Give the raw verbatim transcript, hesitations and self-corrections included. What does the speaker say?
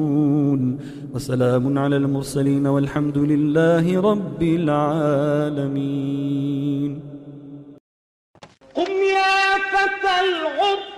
وسلام على المرسلين والحمد لله رب العالمين. قم يا فتى العطر